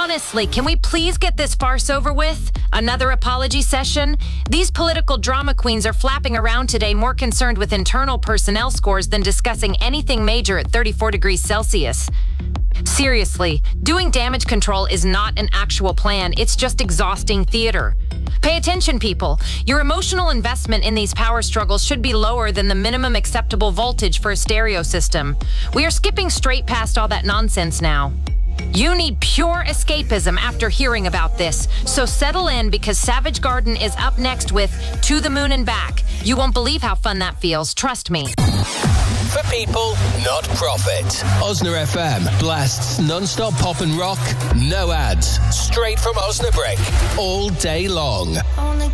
Honestly, can we please get this farce over with? Another apology session? These political drama queens are flapping around today, more concerned with internal personnel scores than discussing anything major at 34 degrees Celsius. Seriously, doing damage control is not an actual plan. It's just exhausting theater. Pay attention, people. Your emotional investment in these power struggles should be lower than the minimum acceptable voltage for a stereo system. We are skipping straight past all that nonsense now. You need pure escapism after hearing about this, so settle in because Savage Garden is up next with To the Moon and Back. You won't believe how fun that feels, trust me. For people, not profit. Osna FM blasts non-stop pop and rock, no ads, straight from Osnabrück, all day long. Only